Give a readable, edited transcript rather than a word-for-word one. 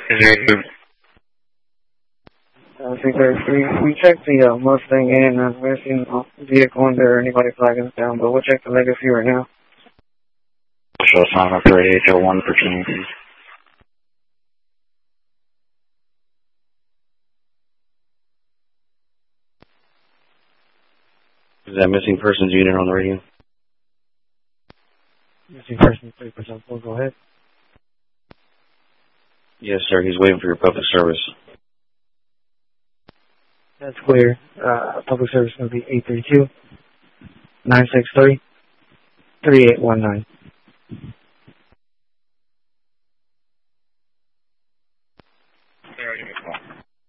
We checked the Mustang and missing vehicle under anybody flagging us down, but we'll check the legacy right now. Show sign up 3801 for training, please. Is that missing persons unit on the radio? Missing person 3% full, go ahead. Yes, sir. He's waiting for your public service. That's clear. Public service is going to be 832-963-3819.